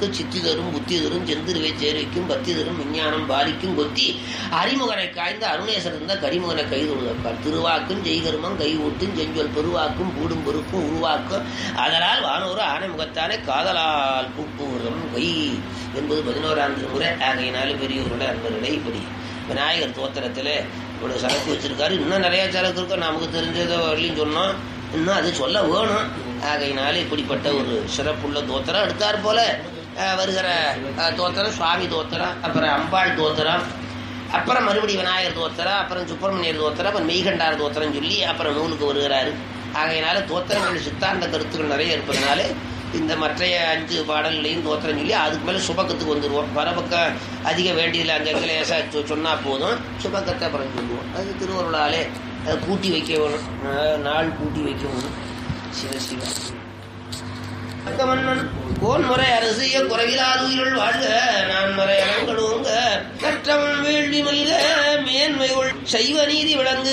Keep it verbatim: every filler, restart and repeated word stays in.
நமக்கு சித்தி தரும் புத்தி தரும் செந்திருவை சேர்வைக்கும் பத்தி தரும் விஞ்ஞானம் பாலிக்கும் கொத்தி அறிமுகனை காய்ந்த அருணேசர் இருந்த கரிமுகனை கைதொழுதற்கார் திருவாக்கும் ஜெய்கருமம் கை ஊட்டும் செஞ்சொல் பெருவாக்கும் கூடும் பொறுக்கும் உருவாக்கும் அதனால் வானோரு ஆனை முகத்தானே காதலால் கூப்புவதும் கை என்பது பதினோராம் திருமுறை. ஆகையினாலும் பெரியவர்களோட அன்பர்களை இப்படி விநாயகர் தோத்திரத்தில் இவ்வளோ சரக்கு வச்சிருக்காரு. இன்னும் நிறைய சரக்கு இருக்கும், நமக்கு தெரிஞ்சதோ வரலையும் சொன்னோம், இன்னும் அது சொல்ல வேணும். ஆகையினால இப்படிப்பட்ட ஒரு சிறப்புள்ள தோத்திரம். அடுத்தாற் போல வருகிற தோத்திரம் சுவாமி தோத்திரம், அப்புறம் அம்பாள் தோத்திரம், அப்புறம் மறுபடி விநாயகர் தோத்திரம், அப்புறம் சுப்பிரமணியர் தோத்திரம், அப்புறம் மெய்கண்டார் தோத்திரம் சொல்லி அப்புறம் நூலுக்கு வருகிறாரு. ஆகையினால தோத்திரங்கள் சித்தாந்த கருத்துக்கள் நிறைய இருப்பதனால இந்த மற்றைய அஞ்சு பாடல்களையும் தோத்திரம் சொல்லி அதுக்கு மேலே சுபக்கத்துக்கு வந்துடுவோம். வரபக்கம் அதிக வேண்டியதில் அங்கே லேசா சொன்னால் போதும், சுபக்கத்தை அப்புறம் சொல்லுவோம். அது திருவருளாலே கூட்டி வைக்க வேணும், நாள் கூட்டி வைக்க வேணும். சிவ சிவ மன்னன் கோன்முறை அரசிய குறைவிலாதுயிர்கள் வாழ்க நான் மறை அலங்களுங்க கற்றவன் வேள்வி மல்க மேன்மைகள் சைவ நீதி விளங்கு